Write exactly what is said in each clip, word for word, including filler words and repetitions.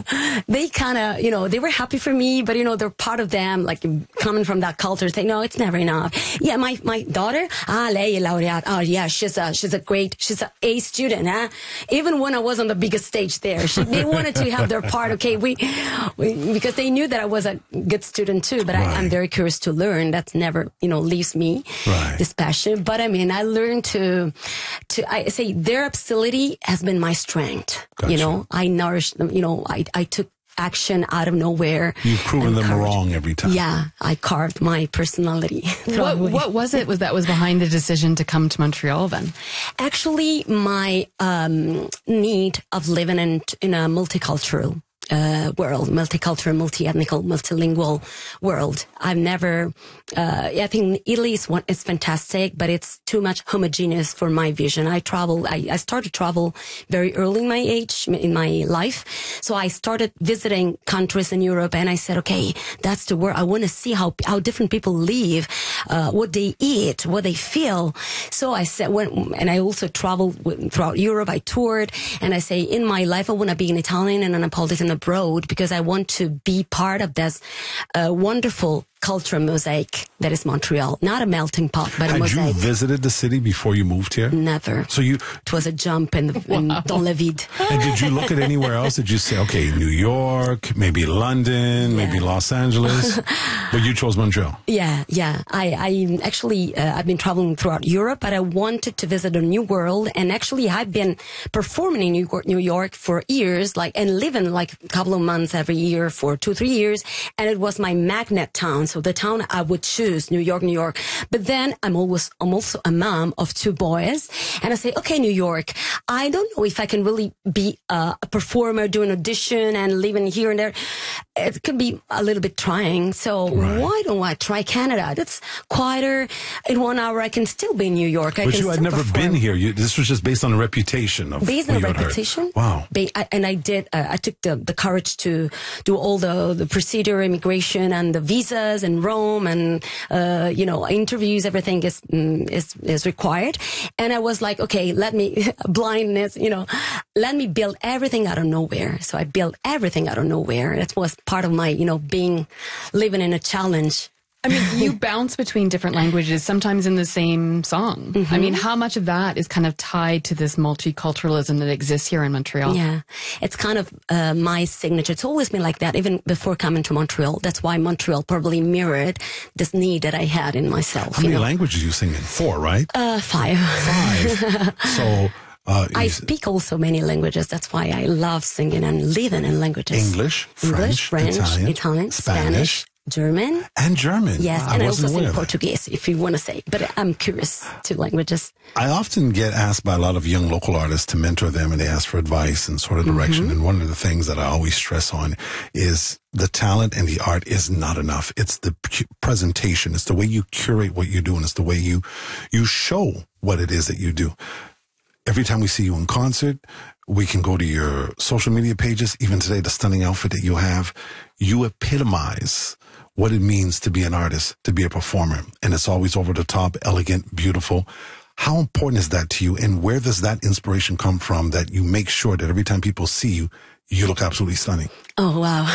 they kind of, you know, they were happy for me, but, you know, they're part of them, like coming from that culture, saying, no, it's never enough. Yeah, my, my daughter, ah, lei è laureata. Oh, yeah, she's a, she's a great, she's a A student, huh? Even when I was on the biggest stage there, she, they wanted to have their part. Okay, we, we, because they knew that I was a good student too, but right. I, I'm very curious to learn. That's never, you know, leaves me, right. this passion. But I mean, I learned to, to, I say their facility has been my strength. Gotcha. You know, I nourished them, you know, I, I took action out of nowhere. You've proven them carved, wrong every time. Yeah, I carved my personality. What, what was it was that was behind the decision to come to Montreal then? Actually, my um, need of living in, in a multicultural Uh, world, multicultural, multi-ethnical, multilingual world. I've never, uh, I think Italy is one, it's fantastic, but it's too much homogeneous for my vision. I travel, I, I started to travel very early in my age, in my life. So I started visiting countries in Europe and I said, okay, that's the world. I want to see how, how different people live, uh, what they eat, what they feel. So I said, when, and I also traveled throughout Europe. I toured and I say, in my life, I want to be an Italian and a Neapolitan abroad because I want to be part of this uh, wonderful culture mosaic that is Montreal. Not a melting pot, but Had a mosaic. Had you visited the city before you moved here? Never. So you... It was a jump in, the, in wow. dans le vide. And did you look at anywhere else? Did you say, okay, New York, maybe London, yeah. maybe Los Angeles? But you chose Montreal. Yeah, yeah. I, I actually, uh, I've been traveling throughout Europe, but I wanted to visit a new world. And actually, I've been performing in New York, New York for years, like, and living like a couple of months every year for two, three years. And it was my magnet town. So the town I would choose, New York, New York. But then I'm always, I'm also a mom of two boys. And I say, okay, New York, I don't know if I can really be a, a performer, do an audition and living here and there. It could be a little bit trying. So right. why don't I try Canada? That's quieter. In one hour, I can still be in New York. I but can you had never perform. been here. You, this was just based on a reputation of based on a reputation. Wow. Ba- I, and I did. Uh, I took the, the courage to do all the the procedure, immigration, and the visas, and Rome, and uh, you know, interviews. Everything is mm, is is required. And I was like, okay, let me blindness. You know, let me build everything out of nowhere. So I built everything out of nowhere. That was part of my, you know, being living in a challenge. I mean, you bounce between different languages, sometimes in the same song. Mm-hmm. I mean, how much of that is kind of tied to this multiculturalism that exists here in Montreal? Yeah, it's kind of uh, my signature. It's always been like that, even before coming to Montreal. That's why Montreal probably mirrored this need that I had in myself. How many you know? languages you sing in? Four, right? Uh, five. Five. So... Uh, I speak also many languages. That's why I love singing and living in languages. English, English, French, French, Italian, Italian Spanish, Spanish, German. And German. Yes, wow, and I, I also sing that. Portuguese, if you want to say. But I'm curious to languages. I often get asked by a lot of young local artists to mentor them, and they ask for advice and sort of direction. Mm-hmm. And one of the things that I always stress on is the talent and the art is not enough. It's the presentation. It's the way you curate what you do, and it's the way you you show what it is that you do. Every time we see you in concert, we can go to your social media pages. Even today, the stunning outfit that you have, you epitomize what it means to be an artist, to be a performer. And it's always over the top, elegant, beautiful. How important is that to you? And where does that inspiration come from that you make sure that every time people see you, you look absolutely stunning? Oh, wow.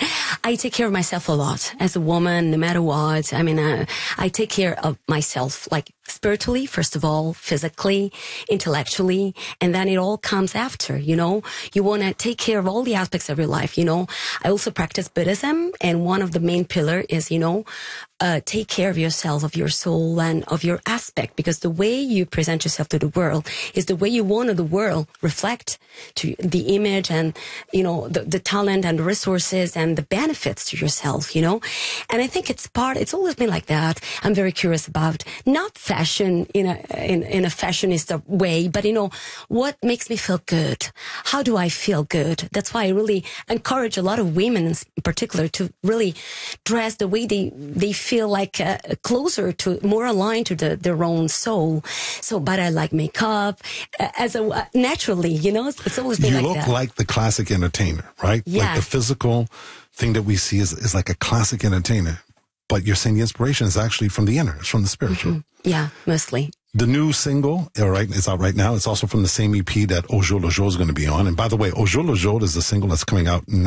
I take care of myself a lot as a woman, no matter what. I mean, uh, I take care of myself, like spiritually, first of all, physically, intellectually, and then it all comes after, you know. You want to take care of all the aspects of your life, you know. I also practice Buddhism, and one of the main pillars is, you know, uh, take care of yourself, of your soul, and of your aspect, because the way you present yourself to the world is the way you want the world reflect to the image and, you know, the, the talent and the resources and the benefits to yourself, you know. And I think it's part, it's always been like that. I'm very curious about not fashion in a, in, in a fashionista way, but, you know, what makes me feel good? How do I feel good? That's why I really encourage a lot of women in particular to really dress the way they, they feel like uh, closer to, more aligned to the, their own soul. So, but I like makeup uh, as a, uh, naturally, you know, it's, it's always been you like look that. like the classic entertainer, right? Yeah. Like the physical thing that we see is, is like a classic entertainer. But you're saying the inspiration is actually from the inner, it's from the spiritual. Mm-hmm. Yeah, mostly. The new single, all right, it's out right now. It's also from the same E P that Au Jour le Jour is going to be on. And by the way, Au Jour le Jour is the single that's coming out next.